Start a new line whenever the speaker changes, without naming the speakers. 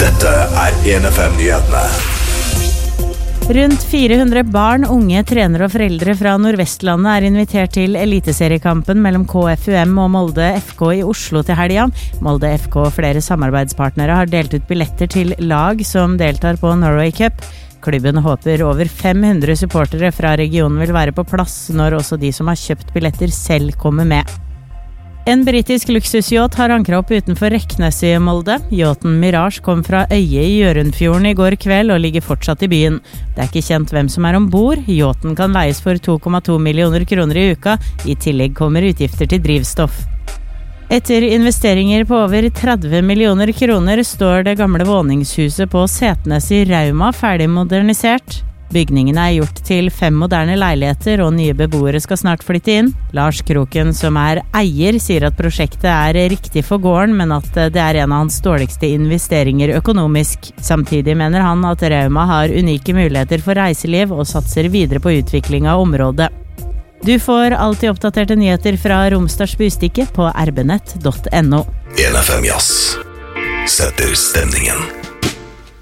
Dette 1FM-nyhetene.
Rundt 400 barn, unge, trenere og foreldre fra Nordvestlandet invitert til eliteseriekampen mellom KFUM og Molde FK i Oslo til helga. Molde FK og flere samarbeidspartnere har delt ut billetter til lag som deltar på Norway Cup. Klubben håper over 500 supportere fra regionen vil være på plass når også de som har kjøpt billetter selv kommer med. En britisk luksusyacht har ankret opp utenfor Reknes i Molde. Yachten Mirage kom fra Øye i Gjørundfjorden i går kveld og ligger fortsatt i byen. Det ikke kjent hvem som ombord. Yachten kan leies for 2,2 millioner kroner i uka. I tillegg kommer utgifter til drivstoff. Etter investeringer på over 30 millioner kroner står det gamle våningshuset på Setnes i Rauma ferdig modernisert. Bygningene gjort til 5 moderne leiligheter, og nye beboere skal snart flytte inn. Lars Kroken, som eier, sier at prosjektet riktig for gården, men at det en av hans dårligste investeringer økonomisk. Samtidig mener han at Rauma har unike muligheter for reiseliv og satser videre på utvikling av området. Du får alltid oppdaterte nyheter fra Romsdals Bustikke på rbnett.no.
1FM Jazz setter stemningen.